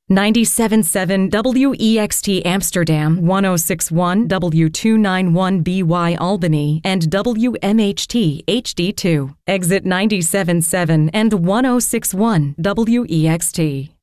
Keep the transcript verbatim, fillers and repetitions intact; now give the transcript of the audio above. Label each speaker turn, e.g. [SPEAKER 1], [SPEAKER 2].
[SPEAKER 1] ninety-seven point seven W E X T Amsterdam, one oh six point one W two ninety-one B Y Albany, and W M H T H D two. Exit ninety-seven point seven and one oh six point one W E X T.